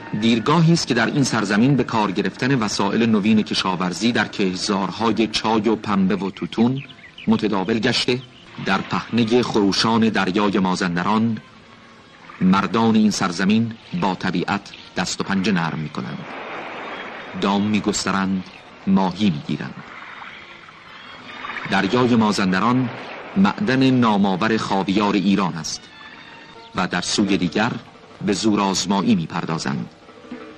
دیرگاهی است که در این سرزمین به کار گرفتن وسایل نوین کشاورزی در کشتزارهای چای و پنبه و توتون متداول گشته. در پهنه خروشان دریای مازندران مردان این سرزمین با طبیعت دست و پنجه نرم می کنند، دام می گسترند، ماهی می گیرند. دریای مازندران معدن نامآور خاویار ایران است و در سوی دیگر به زورآزمایی می پردازند.